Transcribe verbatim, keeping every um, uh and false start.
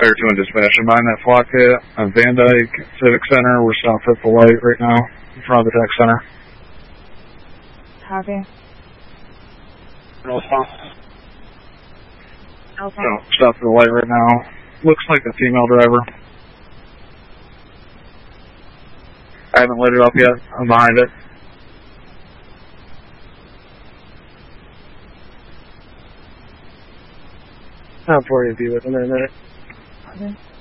Fire two and dispatch. I'm behind that flock hit on Van Dyke Civic Center. We're south at the light right now in front of the tech center. Copy. Alpha. Alpha. So, stop at the light right now. Looks like a female driver. I haven't lit it up yet. I'm behind it. Time for you to be with them in a minute. Okay.